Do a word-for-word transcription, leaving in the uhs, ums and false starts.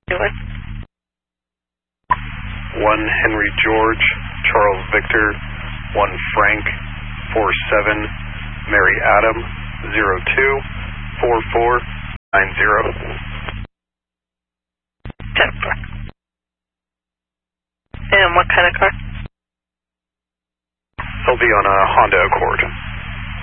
Doing? one Henry George, Charles Victor, one Frank, four seven, Mary Adam, zero two, four four nine zero. ten four. And what kind of car? He'll be on a Honda Accord.